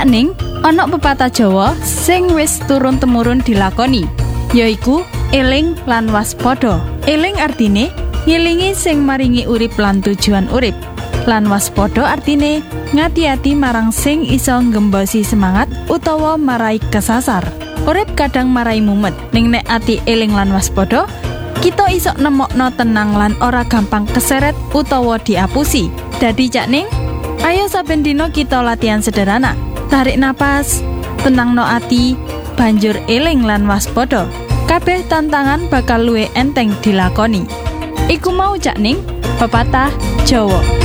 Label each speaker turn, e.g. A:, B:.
A: Cakning, ana pepatah Jawa sing wis turun-temurun dilakoni, yaiku eling lan waspada. Eling artine ngelingi sing maringi urip lan tujuan urip. Lan waspada artine ngati-ati marang sing iso ngembosi semangat utawa marai kesasar. Urip kadang marai mumet, ning nek ati eling lan waspada, kita iso nemokno tenang lan ora gampang keseret utawa diapusi. Dadi Cakning, ayo saben dina kita latihan sederhana. Tarik napas, tenangno ati, banjur eling lan waspada. Kabeh tantangan bakal luwih enteng dilakoni. Iku mau Cakning, pepatah Jawa.